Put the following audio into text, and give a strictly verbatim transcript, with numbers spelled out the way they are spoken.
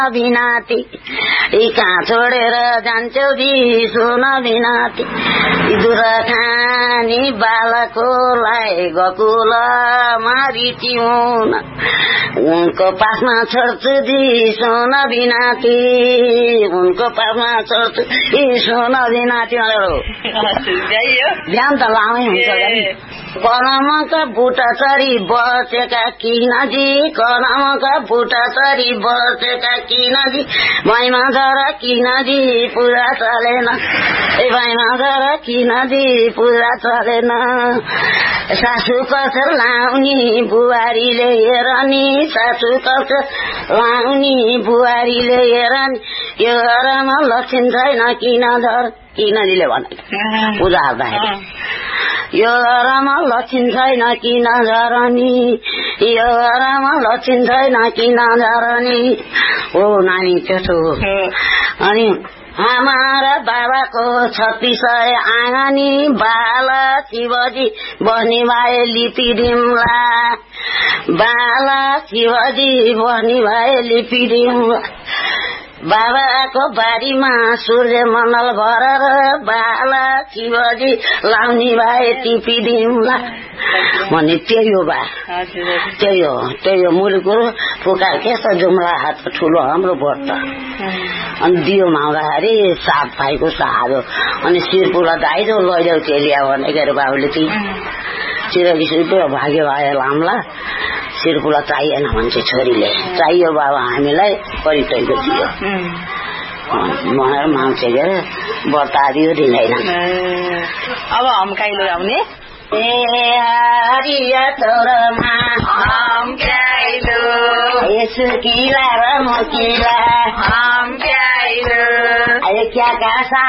बिनाती कहाँ छोडेर जान्छौ दिसो नबिनाती दुर खानी बालकोलाई गकुल मारिती हुन उनको पासमा छोड्छु दिसो नबिनाती उनको पासमा छोड्छु दिसो नबिनाती ध्यान त लामै हुन्छ कलमका बुटा चरी बसेका किनजी कलमका बुटा चरी बसेका किनजी भाइमा जरा किनजी पुरा चलेन ए भाइमा जरा किनजी पुरा चलेन सासु कसर लाउनी बुहारीले हेरनी सासु कसर लाउनी बुहारीले हेरनी यो घरमा लक्षण छैन किन धर किनजीले भने पूजा गर्दाखेरि यो घरमा लक्षण छैन किन झरनी यो घरमा लक्षण छैन किन झरनी हो नानी त्यसो अनि हमारा बाबाको छत्तीस सय आँगनी बाला शिवजी बस्ने भए लिपिदिउँला बाला शिवजी बस्ने भए लिपिदिउँला बाबाको बारीमा सूर्य मण्डल भरेर बाला शिवजी लाउने भए टिपिदिउँला भने त्यही हो बा त्यही हो त्यही हो मुलुको पुकार के छ जुम्ला हात ठुलो हाम्रो व्रत अनि दियो माग्दाखेरि सात भाइको सारो अनि शिरपुला दाइजो लैजाउ चेलिया भने के अरे बाबुले चाहिँ चिरबिस रुपियाँ भाग्यो भए लामला शिरपुला चाहिएन भन्छ छोरीले चाहियो बाबा हामीलाई परिचयको थियो मलाई मान्छे के व्रत आदियो दिँदैन अब हम्काइलो आउने ए हरिया छोरामा हम्काइलो यसो किला र म किला हम्काइलो अरे क्या कासा